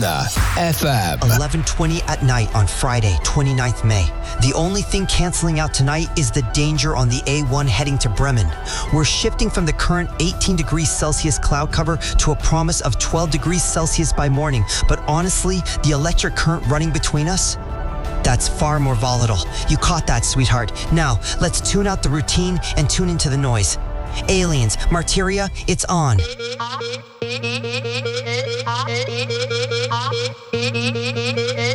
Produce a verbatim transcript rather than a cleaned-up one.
F M. eleven twenty at night on Friday, twenty-ninth of May. The only thing canceling out tonight is the danger on the A one heading to Bremen. We're shifting from the current eighteen degrees Celsius cloud cover to a promise of twelve degrees Celsius by morning. But honestly, the electric current running between us, that's far more volatile. You caught that, sweetheart. Now, let's tune out the routine and tune into the noise. Aliens, Martyria, it's on.